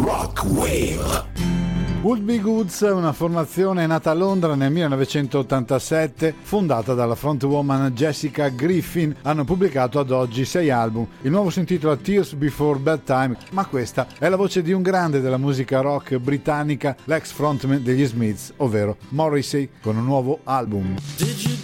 Rock Wave. Would Be Goods è una formazione nata a Londra nel 1987, fondata dalla frontwoman Jessica Griffin. Hanno pubblicato ad oggi 6 album. Il nuovo si intitola Tears Before Bedtime, ma questa è la voce di un grande della musica rock britannica, l'ex frontman degli Smiths, ovvero Morrissey, con un nuovo album. Did you